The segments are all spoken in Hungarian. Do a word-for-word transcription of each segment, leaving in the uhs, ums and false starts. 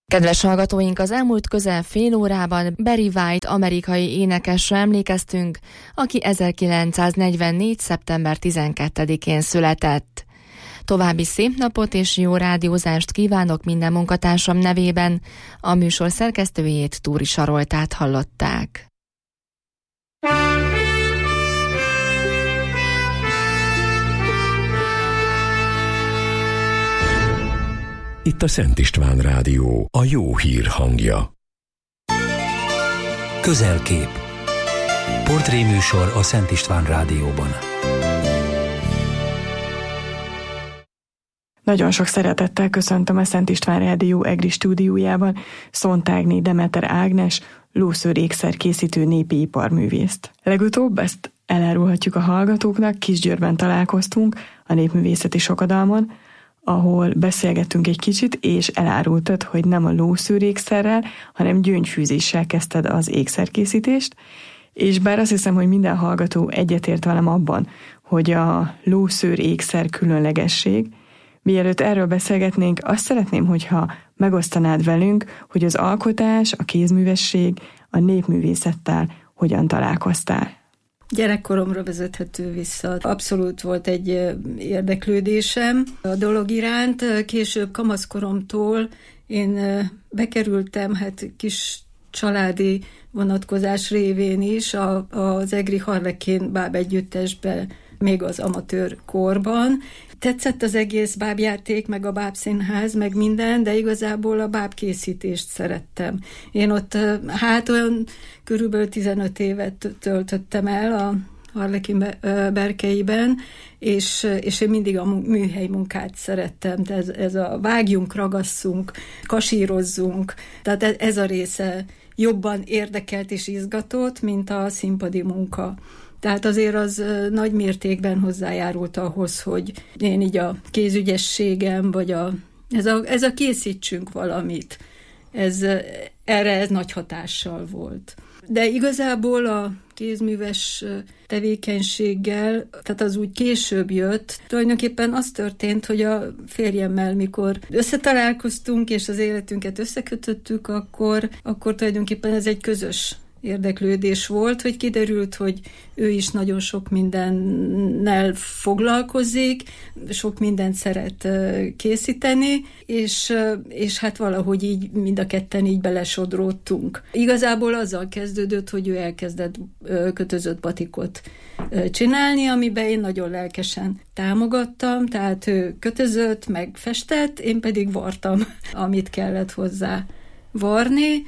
Kedves hallgatóink, az elmúlt közel fél órában Barry White amerikai énekesre emlékeztünk, aki ezerkilencszáznegyvennégy. szeptember tizenkettedikén született. További szép napot és jó rádiózást kívánok minden munkatársam nevében. A műsor szerkesztőjét, Túri Saroltát hallották. Itt a Szent István Rádió, a jó hír hangja. Közelkép. Portréműsor a Szent István Rádióban. Nagyon sok szeretettel köszöntöm a Szent István Rádió EGRI stúdiójában Szontágné Demeter Ágnes, lószőr-ékszerkészítő népi iparművészt. Legutóbb, ezt elárulhatjuk a hallgatóknak, Kisgyőrben találkoztunk a Népművészeti Sokadalmon, ahol beszélgettünk egy kicsit, és elárultad, hogy nem a lószőrékszerrel, hanem gyöngyfűzéssel kezdted az ékszerkészítést, és bár azt hiszem, hogy minden hallgató egyetért velem abban, hogy a lószőr-ékszer különlegesség, mielőtt erről beszélgetnénk, azt szeretném, hogyha megosztanád velünk, hogy az alkotás, a kézművesség, a népművészettel hogyan találkoztál. Gyerekkoromra vezethető vissza. Abszolút volt egy érdeklődésem a dolog iránt. Később kamaszkoromtól én bekerültem, hát kis családi vonatkozás révén is a, az EGRI Harlekin báb együttesbe, még az amatőr korban. Tetszett az egész bábjáték, meg a bábszínház, meg minden, de igazából a bábkészítést szerettem. Én ott hát olyan körülbelül tizenöt évet töltöttem el a Harlekin berkeiben, és, és én mindig a műhely munkát szerettem. Ez, ez a vágjunk, ragasszunk, kasírozzunk, tehát ez a része jobban érdekelt és izgatott, mint a színpadi munka. Tehát azért az nagy mértékben hozzájárult ahhoz, hogy én így a kézügyességem, vagy a, ez, a, ez a készítsünk valamit, ez, erre ez nagy hatással volt. De igazából a kézműves tevékenységgel, tehát az úgy később jött. Tulajdonképpen az történt, hogy a férjemmel, mikor összetalálkoztunk, és az életünket összekötöttük, akkor, akkor tulajdonképpen ez egy közös érdeklődés volt, hogy kiderült, hogy ő is nagyon sok mindennel foglalkozik, sok mindent szeret készíteni, és, és hát valahogy így mind a ketten így belesodródtunk. Igazából azzal kezdődött, hogy ő elkezdett kötözött batikot csinálni, amiben én nagyon lelkesen támogattam, tehát ő kötözött, meg festett, én pedig vartam, amit kellett hozzá varni,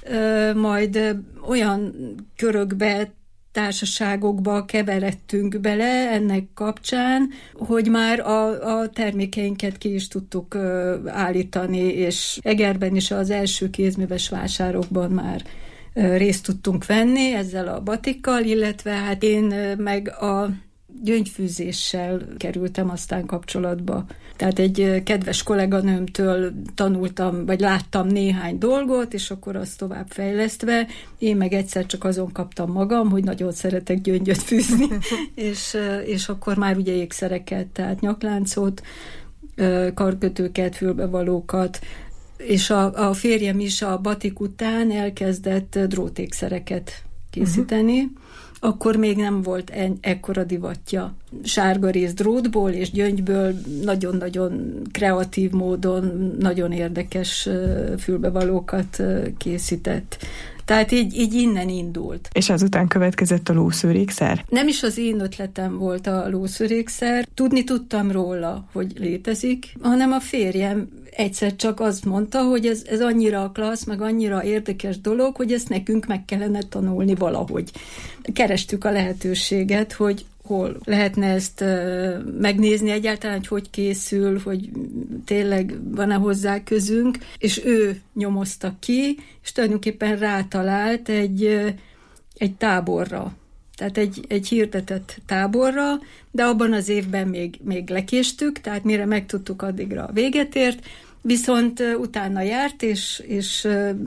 majd olyan körökbe, társaságokba keveredtünk bele ennek kapcsán, hogy már a, a termékeinket ki is tudtuk állítani, és Egerben is az első kézműves vásárokban már részt tudtunk venni ezzel a batikkal, illetve hát én meg a gyöngyfűzéssel kerültem aztán kapcsolatba. Tehát egy kedves kolléganőmtől tanultam, vagy láttam néhány dolgot, és akkor azt tovább fejlesztve, én meg egyszer csak azon kaptam magam, hogy nagyon szeretek gyöngyöt fűzni, és, és akkor már ugye ékszereket, tehát nyakláncot, karkötőket, fülbevalókat, és a, a férjem is a batik után elkezdett drótékszereket készíteni, uh-huh. Akkor még nem volt en, ekkora divatja. Sárgaréz drótból és gyöngyből nagyon-nagyon kreatív módon nagyon érdekes fülbevalókat készített. Tehát így, így innen indult. És azután következett a lószőrékszer? Nem is az én ötletem volt a lószőrékszer. Tudni tudtam róla, hogy létezik, hanem a férjem egyszer csak azt mondta, hogy ez, ez annyira klassz, meg annyira érdekes dolog, hogy ezt nekünk meg kellene tanulni valahogy. Kerestük a lehetőséget, hogy hol lehetne ezt uh, megnézni egyáltalán, hogy hogy készül, hogy tényleg van-e hozzá közünk, és ő nyomozta ki, és tulajdonképpen rátalált egy, uh, egy táborra. Tehát egy, egy hirdetett táborra, de abban az évben még, még lekéstük, tehát mire megtudtuk, addigra véget ért, viszont utána járt, és, és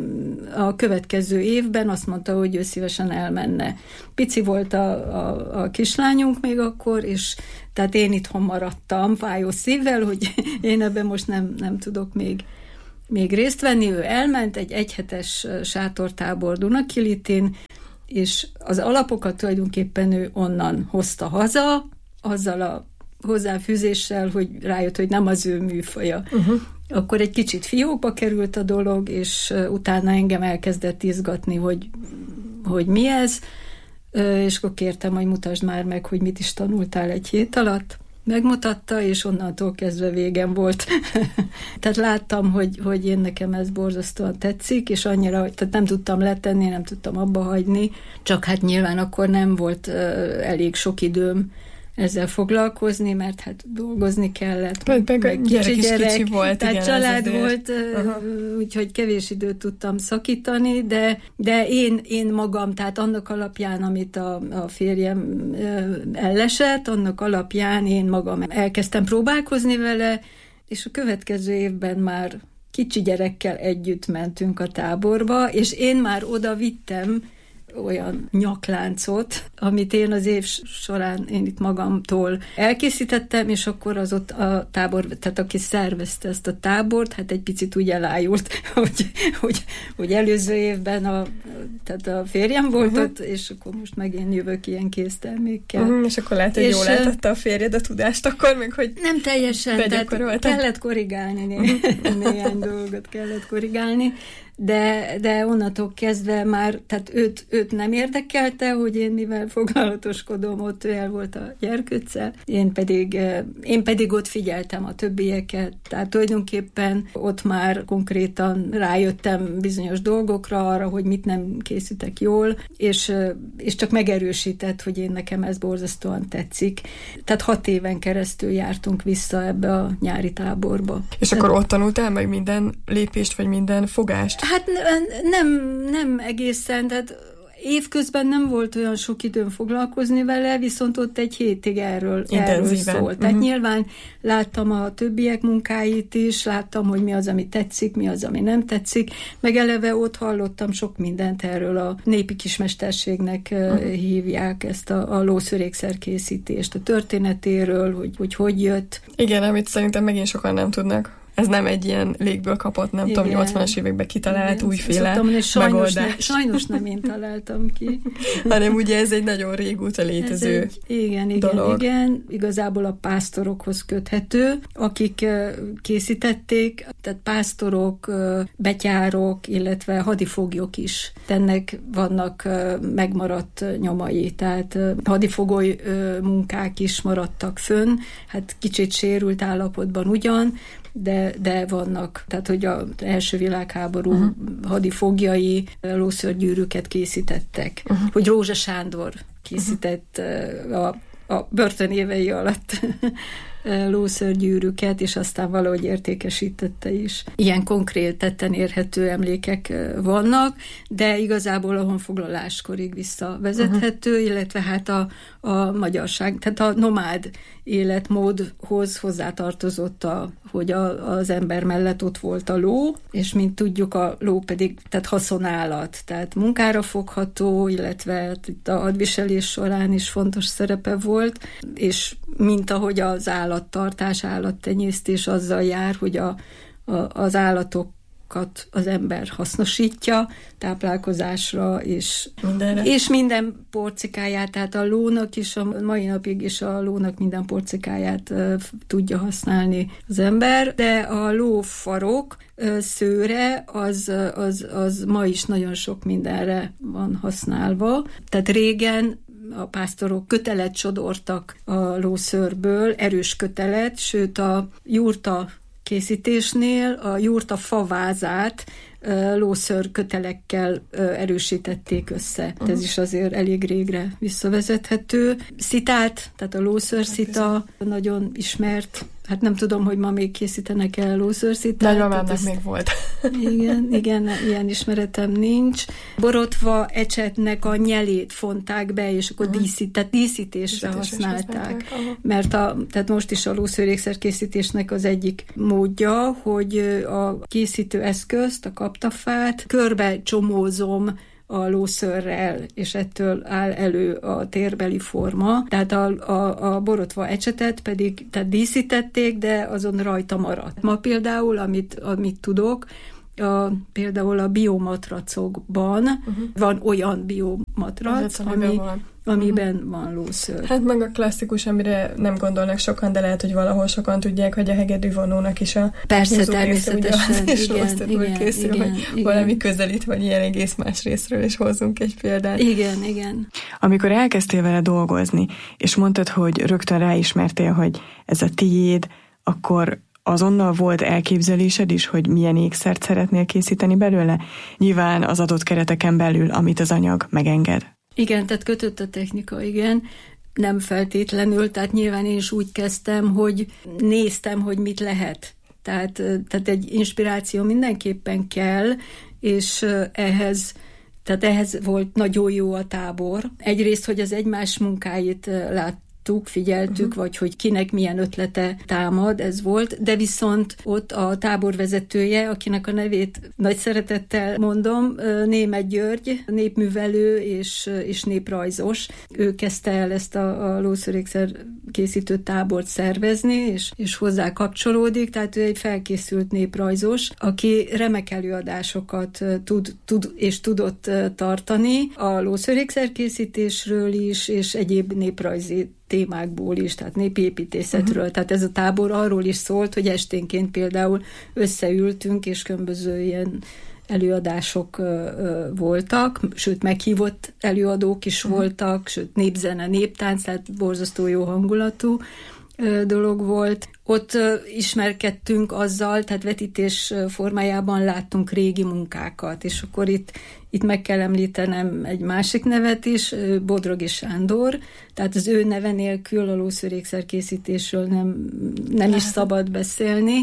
a következő évben azt mondta, hogy ő szívesen elmenne. Pici volt a, a, a kislányunk még akkor, és tehát én itthon maradtam fájó szívvel, hogy én ebben most nem, nem tudok még még részt venni, ő elment egy egyhetes sátortábor Dunakilitin, és az alapokat tulajdonképpen ő onnan hozta haza, azzal a hozzáfűzéssel, hogy rájött, hogy nem az ő műfaja. Uh-huh. Akkor egy kicsit fiókba került a dolog, és utána engem elkezdett izgatni, hogy, hogy mi ez, és akkor kértem, hogy mutasd már meg, hogy mit is tanultál egy hét alatt. Megmutatta, és onnantól kezdve végem volt. Tehát láttam, hogy, hogy én nekem ez borzasztóan tetszik, és annyira, tehát nem tudtam letenni, nem tudtam abba hagyni, csak hát nyilván akkor nem volt uh, elég sok időm ezzel foglalkozni, mert hát dolgozni kellett. Meg, meg, meg gyerek kicsi is gyerek, kicsi volt, tehát igen, család volt, úgyhogy kevés időt tudtam szakítani, de, de én, én magam, tehát annak alapján, amit a, a férjem ellesett, annak alapján én magam elkezdtem próbálkozni vele, és a következő évben már kicsi gyerekkel együtt mentünk a táborba, és én már oda vittem olyan nyakláncot, amit én az év során én itt magamtól elkészítettem, és akkor az ott a tábor, tehát aki szervezte ezt a tábort, hát egy picit úgy elájult, hogy, hogy, hogy előző évben a, tehát a férjem volt uh-huh. ott, és akkor most meg én jövök ilyen késztermékkel. Uh-huh, és akkor lehet, hogy jól eltette a férjed a tudást akkor, még hogy nem teljesen, tehát kellett korrigálni, né- néhány dolgot kellett korrigálni, De, de onnantól kezdve már, tehát őt, őt nem érdekelte, hogy én mivel foglalatoskodom, ott ő el volt a gyerkőccel, én pedig, én pedig ott figyeltem a többieket, tehát tulajdonképpen ott már konkrétan rájöttem bizonyos dolgokra, arra, hogy mit nem készítek jól, és, és csak megerősített, hogy én nekem ez borzasztóan tetszik. Tehát hat éven keresztül jártunk vissza ebbe a nyári táborba. És akkor ott tanultál meg minden lépést, vagy minden fogást? Hát nem, nem egészen, tehát évközben nem volt olyan sok időm foglalkozni vele, viszont ott egy hétig erről, erről szólt. Uh-huh. Tehát nyilván láttam a többiek munkáit is, láttam, hogy mi az, ami tetszik, mi az, ami nem tetszik, meg eleve ott hallottam sok mindent erről a népi kismesterségnek uh-huh. hívják ezt a, a lószörékszerkészítést, a történetéről, hogy, hogy hogy jött. Igen, amit szerintem megint sokan nem tudnak. Ez nem egy ilyen légből kapott, nem igen. tudom, nyolcvanas években kitalált igen. újféle Szoktam, sajnos megoldás. Ne, sajnos nem én találtam ki. Hanem ugye ez egy nagyon régóta létező egy, igen, igen, dolog. igen. Igazából a pásztorokhoz köthető, akik készítették, tehát pásztorok, betyárok, illetve hadifoglyok is. Ennek vannak megmaradt nyomai, tehát hadifogoly munkák is maradtak fönn, hát kicsit sérült állapotban ugyan, De, de vannak, tehát hogy az első világháború uh-huh. hadifogjai lószörgyűrűket készítettek, uh-huh. hogy Rózsa Sándor készített uh-huh. a, a börtön évei alatt lószörgyűrűket, és aztán valahogy értékesítette is. Ilyen konkrét tetten érhető emlékek vannak, de igazából a honfoglaláskorig visszavezethető, uh-huh. illetve hát a, a magyarság, tehát a nomád életmódhoz hozzátartozott, a, hogy a, az ember mellett ott volt a ló, és mint tudjuk, a ló pedig tehát haszonállat, tehát munkára fogható, illetve itt a hadviselés során is fontos szerepe volt, és mint ahogy az állattartás, állattenyésztés azzal jár, hogy a, a, az állatokat az ember hasznosítja táplálkozásra, és, és minden porcikáját, tehát a lónak is, a mai napig is a lónak minden porcikáját uh, tudja használni az ember, de a lófarok uh, szőre az, az, az ma is nagyon sok mindenre van használva. Tehát régen a pásztorok kötelet sodortak a lószőrből, erős kötelet, sőt a jurta készítésnél a jurta favázát lószőr kötelekkel erősítették össze. Uh-huh. Ez is azért elég régre visszavezethető. Szitát, tehát a lószőrszita nagyon ismert. Hát nem tudom, hogy ma még készítenek el lószőrszitát. Nagymamámnak ezt... még volt. Igen, igen, ilyen ismeretem nincs. Borotva ecsetnek a nyelét fonták be, és akkor uh-huh. díszít, tehát díszítésre Díszítés használták. Uh-huh. Mert a, tehát most is a lószőrékszer készítésnek az egyik módja, hogy a készítő eszközt, a kaptafát körbe csomózom a lószőrrel, és ettől áll elő a térbeli forma. Tehát a, a, a borotva ecsetet pedig tehát díszítették, de azon rajta maradt. Ma például, amit, amit tudok, A, például a biomatracokban uh-huh. van olyan biomatrac, hát, ami, van. amiben uh-huh. van lószőr. Hát meg a klasszikus, amire nem gondolnak sokan, de lehet, hogy valahol sokan tudják, hogy a hegedűvonónak is a persze, természetesen, és igen, igen, készül, igen, hogy igen. valami közelít, vagy ilyen egész más részről, és hozzunk egy példát. Igen, igen. Amikor elkezdtél vele dolgozni, és mondtad, hogy rögtön ráismertél, hogy ez a tiéd, akkor azonnal volt elképzelésed is, hogy milyen ékszert szeretnél készíteni belőle? Nyilván az adott kereteken belül, amit az anyag megenged. Igen, tehát kötött a technika, igen. Nem feltétlenül, tehát nyilván én is úgy kezdtem, hogy néztem, hogy mit lehet. Tehát, tehát egy inspiráció mindenképpen kell, és ehhez, tehát ehhez volt nagyon jó a tábor. Egyrészt, hogy az egymás munkáit lát, figyeltük, uh-huh. vagy hogy kinek milyen ötlete támad, ez volt, de viszont ott a táborvezetője, akinek a nevét nagy szeretettel mondom, Németh György, népművelő és, és néprajzos. Ő kezdte el ezt a, a lószőrékszer készítő tábort szervezni, és, és hozzá kapcsolódik, tehát ő egy felkészült néprajzos, aki remek előadásokat tud, tud és tudott tartani a lószőrékszer készítésről is, és egyéb néprajzi témákból is, tehát népépítészetről. Uh-huh. Tehát ez a tábor arról is szólt, hogy esténként például összeültünk, és különböző ilyen előadások ö, ö, voltak, sőt meghívott előadók is uh-huh. voltak, sőt népzene, néptánc, tehát borzasztó jó hangulatú ö, dolog volt. Ott ö, ismerkedtünk azzal, tehát vetítés formájában láttunk régi munkákat, és akkor itt Itt meg kell említenem egy másik nevet is, Bodrogi Sándor, tehát az ő neve nélkül a lószőrékszer készítésről nem, nem is szabad beszélni,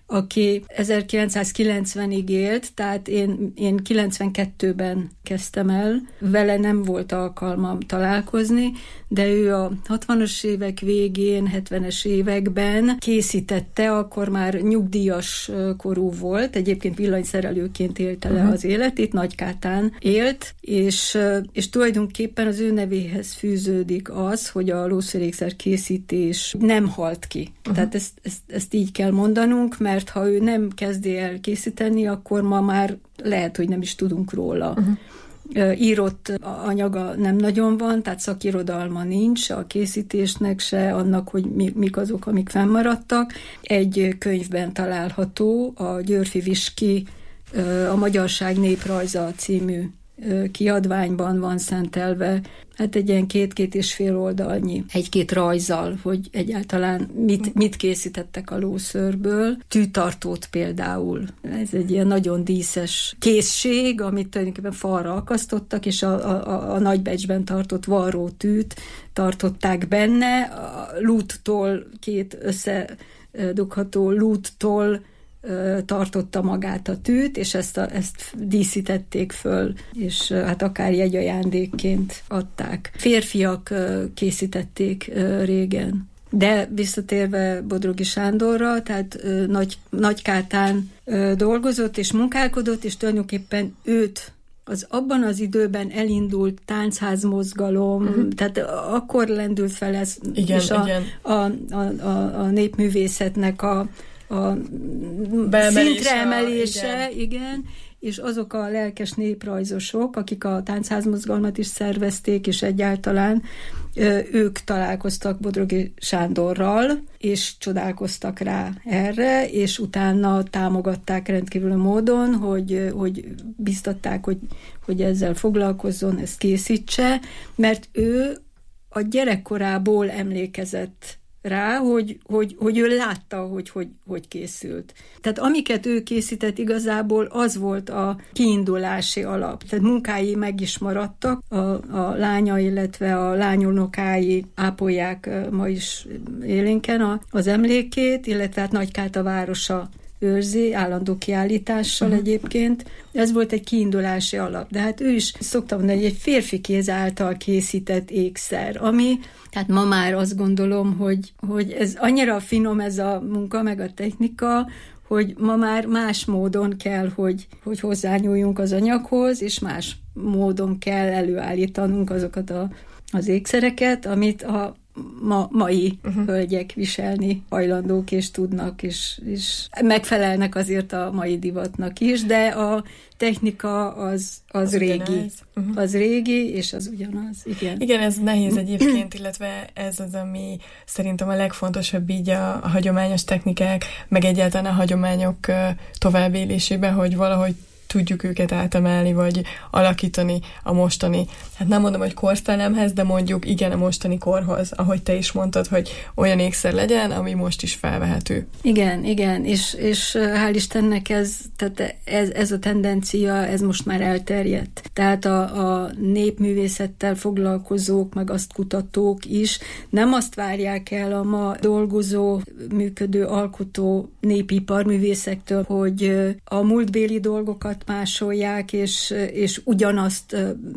aki ezerkilencszázkilencvenig élt, tehát én, én kilencvenkettőben kezdtem el, vele nem volt alkalmam találkozni, de ő a hatvanas évek végén, hetvenes években készítette, akkor már nyugdíjas korú volt, egyébként villanyszerelőként élte le uh-huh. az életét, Nagykátán élt, és, és tulajdonképpen az ő nevéhez fűződik az, hogy a lószőrékszer készítés nem halt ki. Uh-huh. Tehát ezt, ezt, ezt így kell mondanunk, mert ha ő nem kezdi el készíteni, akkor ma már lehet, hogy nem is tudunk róla. Uh-huh. Írott anyaga nem nagyon van, tehát szakirodalma nincs a készítésnek se, annak, hogy mi, mik azok, amik fennmaradtak. Egy könyvben található, a Györfi Viski a Magyarság néprajza című kiadványban van szentelve, hát egy ilyen két-két és fél oldalnyi, egy-két rajzzal, hogy egyáltalán mit, mit készítettek a lószőrből. Tűtartót például. Ez egy ilyen nagyon díszes készség, amit tulajdonképpen falra akasztottak, és a, a, a nagybecsben tartott varró tűt tartották benne. A lúttól, két összedugható lúttól tartotta magát a tűt, és ezt, a, ezt díszítették föl, és hát akár jegyajándékként adták. Férfiak készítették régen. De visszatérve Bodrogi Sándorra, tehát Nagy, Nagykátán dolgozott és munkálkodott, és tulajdonképpen őt az abban az időben elindult táncházmozgalom, uh-huh. tehát akkor lendült fel ez, igen, és a, igen. A, a, a, a népművészetnek a a szintre emelése, igen. igen, és azok a lelkes néprajzosok, akik a táncházmozgalmat is szervezték, és egyáltalán ők találkoztak Bodrogi Sándorral, és csodálkoztak rá erre, és utána támogatták rendkívül módon, hogy, hogy biztatták, hogy, hogy ezzel foglalkozzon, ezt készítse, mert ő a gyerekkorából emlékezett rá, hogy, hogy, hogy ő látta, hogy, hogy hogy készült. Tehát amiket ő készített igazából, az volt a kiindulási alap. Tehát munkái meg is maradtak, a, a lánya, illetve a lányunokái ápolják ma is élénken a, az emlékét, illetve hát Nagykáta városa őrzi, állandó kiállítással uh-huh. egyébként. Ez volt egy kiindulási alap. De hát ő is szoktam mondani, hogy egy férfi kéz által készített ékszer, ami, tehát ma már azt gondolom, hogy, hogy ez annyira finom ez a munka, meg a technika, hogy ma már más módon kell, hogy, hogy hozzányúljunk az anyaghoz, és más módon kell előállítanunk azokat a, az ékszereket, amit a ma, mai uh-huh. hölgyek viselni hajlandók, és tudnak, és, és megfelelnek azért a mai divatnak is, de a technika az, az, az régi. Uh-huh. Az régi, és az ugyanaz, igen. Igen, ez nehéz egyébként, illetve ez az, ami szerintem a legfontosabb így a, a hagyományos technikák, meg egyáltalán a hagyományok továbbélésében, hogy valahogy tudjuk őket átemelni, vagy alakítani a mostani, hát nem mondom, hogy korszellemhez, de mondjuk igen a mostani korhoz, ahogy te is mondtad, hogy olyan ékszer legyen, ami most is felvehető. Igen, igen, és, és hál' Istennek ez, tehát ez, ez a tendencia, ez most már elterjedt. Tehát a, a népművészettel foglalkozók, meg azt kutatók is nem azt várják el a ma dolgozó, működő, alkotó népiparművészektől, hogy a múltbéli dolgokat másolják, és, és ugyanazt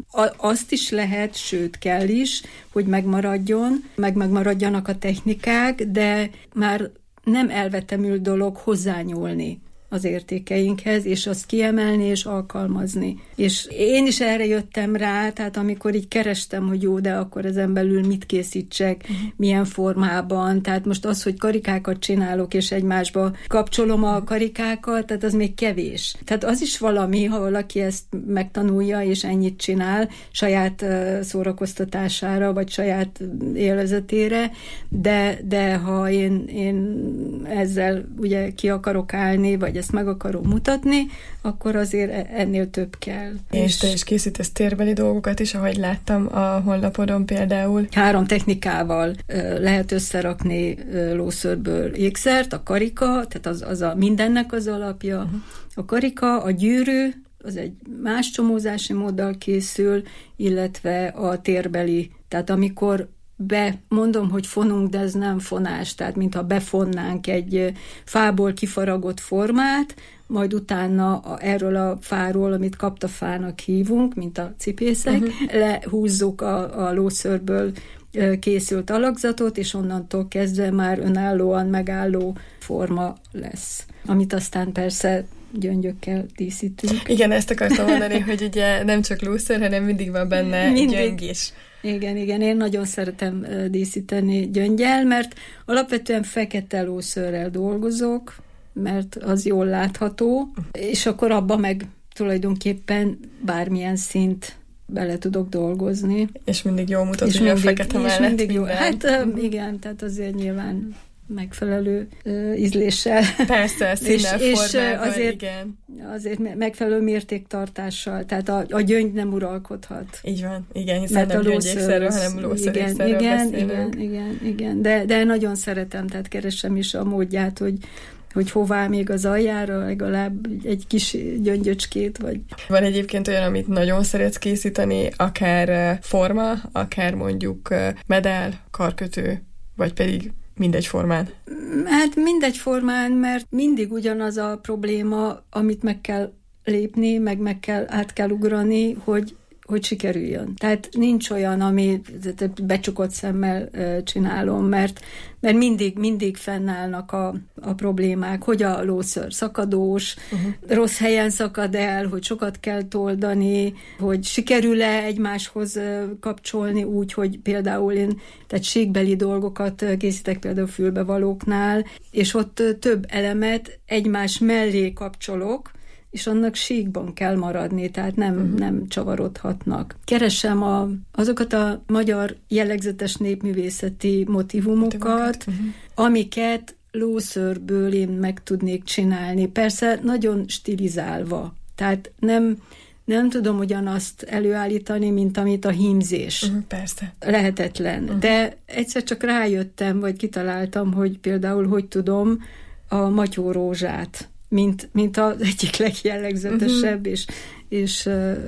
azt is lehet, sőt kell is, hogy megmaradjon, meg megmaradjanak a technikák, de már nem elvetemült dolog hozzányúlni az értékeinkhez, és azt kiemelni és alkalmazni. És én is erre jöttem rá, tehát amikor így kerestem, hogy jó, de akkor ezen belül mit készítsek, uh-huh. milyen formában, tehát most az, hogy karikákat csinálok, és egymásba kapcsolom a karikákat, tehát az még kevés. Tehát az is valami, ha valaki ezt megtanulja, és ennyit csinál, saját szórakoztatására, vagy saját élvezetére, de, de ha én, én ezzel ugye ki akarok állni, vagy ezt meg akarom mutatni, akkor azért ennél több kell. És te is készítesz térbeli dolgokat is, ahogy láttam a honlapodon például. Három technikával lehet összerakni lószörből ékszert, a karika, tehát az, az a mindennek az alapja, uh-huh. a karika, a gyűrű, az egy más csomózási móddal készül, illetve a térbeli, tehát amikor be, mondom, hogy fonunk, de ez nem fonás, tehát mintha befonnánk egy fából kifaragott formát, majd utána a, erről a fáról, amit kaptafának hívunk, mint a cipészek, uh-huh. lehúzzuk a, a lószörből készült alakzatot, és onnantól kezdve már önállóan megálló forma lesz. Amit aztán persze gyöngyökkel díszítünk. Igen, ezt akartam mondani, hogy ugye nem csak lóször, hanem mindig van benne mindig. Gyöngy is. Igen, igen, én nagyon szeretem díszíteni gyöngyel, mert alapvetően fekete lószőrrel dolgozok, mert az jól látható, és akkor abba meg tulajdonképpen bármilyen szint bele tudok dolgozni. És mindig jól mutatni a fekete mellett mindig jó. Hát igen, tehát azért nyilván megfelelő uh, ízléssel. Persze, színnel, és, formával, és azért, igen. Azért megfelelő mértéktartással, tehát a, a gyöngy nem uralkodhat. Így van, igen, hiszen nem gyöngyékszerről, hanem lószörékszerről igen, beszélünk. Igen, igen, igen, de, de nagyon szeretem, tehát keresem is a módját, hogy hogy hová még az aljára, legalább egy kis gyöngyöcskét, vagy... Van egyébként olyan, amit nagyon szeretsz készíteni, akár forma, akár mondjuk medál, karkötő, vagy pedig mindegy formán? Hát mindegy formán, mert mindig ugyanaz a probléma, amit meg kell lépni, meg meg kell, át kell ugrani, hogy hogy sikerüljön. Tehát nincs olyan, ami becsukott szemmel csinálom, mert, mert mindig, mindig fennállnak a, a problémák, hogy a lószőr szakadós, uh-huh. rossz helyen szakad el, hogy sokat kell toldani, hogy sikerül-e egymáshoz kapcsolni úgy, hogy például én tehát síkbeli dolgokat készítek például fülbevalóknál, és ott több elemet egymás mellé kapcsolok, és annak síkban kell maradni, tehát nem, uh-huh. nem csavarodhatnak. Keresem a, azokat a magyar jellegzetes népművészeti motivumokat, uh-huh. amiket lószőrből én meg tudnék csinálni. Persze nagyon stilizálva, tehát nem, nem tudom ugyanazt előállítani, mint amit a hímzés. Uh-huh, persze. Lehetetlen. Uh-huh. De egyszer csak rájöttem, vagy kitaláltam, hogy például hogy tudom a matyórózsát, mint, mint az egyik legjellegzetesebb uh-huh. és, és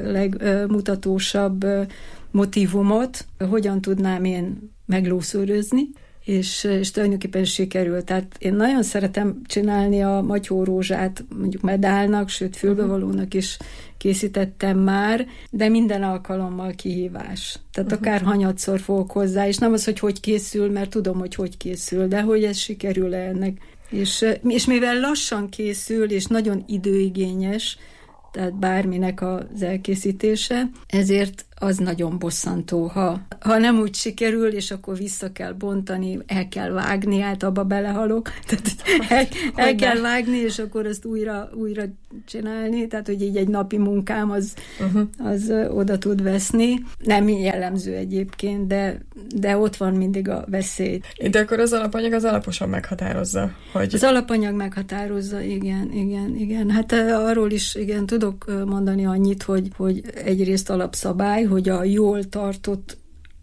legmutatósabb motívumot, hogyan tudnám én meglószőrözni, és, és tulajdonképpen sikerült. Tehát én nagyon szeretem csinálni a matyórózsát, mondjuk medálnak, sőt fülbevalónak is készítettem már, de minden alkalommal kihívás. Tehát uh-huh. akár hanyatszor fogok hozzá, és nem az, hogy hogy készül, mert tudom, hogy hogy készül, de hogy ez sikerül-e ennek És, és mivel lassan készül, és nagyon időigényes, tehát bárminek az elkészítése, ezért az nagyon bosszantó, ha, ha nem úgy sikerül, és akkor vissza kell bontani, el kell vágni, hát abba belehalok, tehát el, el kell vágni, és akkor azt újra, újra csinálni, tehát hogy így egy napi munkám az, uh-huh. az oda tud veszni. Nem jellemző egyébként, de, de ott van mindig a veszély. De akkor az alapanyag az alaposan meghatározza, hogy... Az alapanyag meghatározza, igen, igen, igen. Hát arról is, igen, tudok mondani annyit, hogy, hogy egyrészt alapszabály, hogy a jól tartott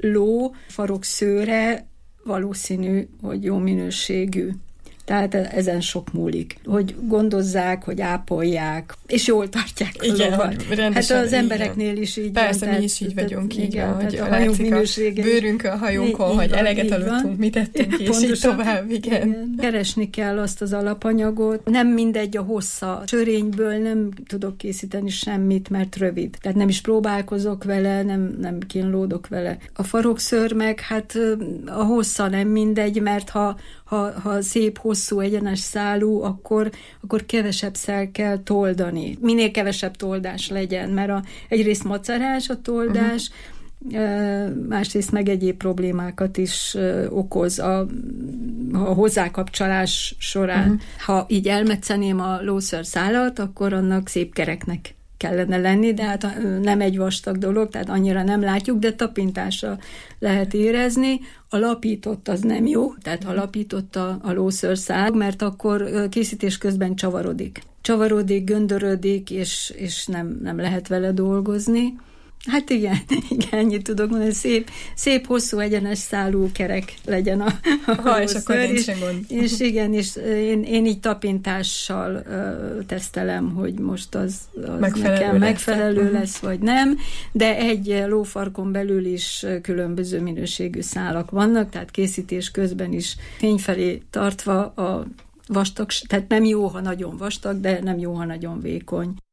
ló farokszőre valószínű, hogy jó minőségű. Tehát ezen sok múlik. Hogy gondozzák, hogy ápolják, és jól tartják a igen, lovat. Hát az embereknél is így persze, van. mi is így vagyunk, így igen, van, hogy a hajunk minősége. Bőrünkön, a hajunkon, hogy eleget aludtunk, mit tettünk, és így tovább, igen. igen. Keresni kell azt az alapanyagot. Nem mindegy a hossza. Sörényből nem tudok készíteni semmit, mert rövid. Tehát nem is próbálkozok vele, nem, nem kínlódok vele. A farokszőr meg, hát a hossza nem mindegy, mert ha Ha, ha szép, hosszú, egyenes szálú, akkor, akkor kevesebb szel kell toldani. Minél kevesebb toldás legyen, mert a, egyrészt macerás a toldás, uh-huh. másrészt meg egyéb problémákat is okoz a, a hozzákapcsolás során. Uh-huh. Ha így elmetszeném a lószőr szálat, akkor annak szép kereknek kellene lenni, de hát nem egy vastag dolog, tehát annyira nem látjuk, de tapintásra lehet érezni. A lapított az nem jó, tehát ha lapított a, a lószőrszál, mert akkor készítés közben csavarodik. Csavarodik, göndörödik, és, és nem, nem lehet vele dolgozni. Hát igen, igen, ennyit tudok mondani, szép, szép hosszú, egyenes szálú kerek legyen a, a ha, és akkor és, gond. és igen, és én, én így tapintással uh, tesztelem, hogy most az, az megfelelő nekem lesz. megfelelő uh-huh. lesz, vagy nem, de egy lófarkon belül is különböző minőségű szálak vannak, tehát készítés közben is fényfelé tartva a vastag, tehát nem jó, ha nagyon vastag, de nem jó, ha nagyon vékony.